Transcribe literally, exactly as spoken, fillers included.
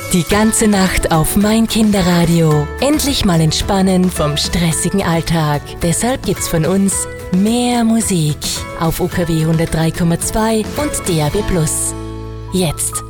Die ganze Nacht auf mein Kinderradio. Endlich mal entspannen vom stressigen Alltag. Deshalb gibt's von uns mehr Musik auf U K W hundertdrei Komma zwei und D A B plus. Jetzt